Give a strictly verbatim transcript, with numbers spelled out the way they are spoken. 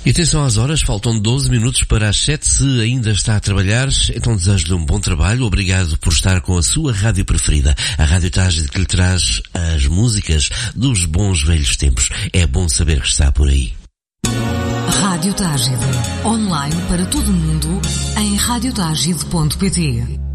E atenção às horas, faltam doze minutos para as sete. Se ainda está a trabalhar, então desejo-lhe um bom trabalho. Obrigado por estar com a sua rádio preferida, a Rádio Tágide, que lhe traz as músicas dos bons velhos tempos. É bom saber que está por aí. Rádio Tágide, online para todo o mundo, em rádio tágide ponto pt.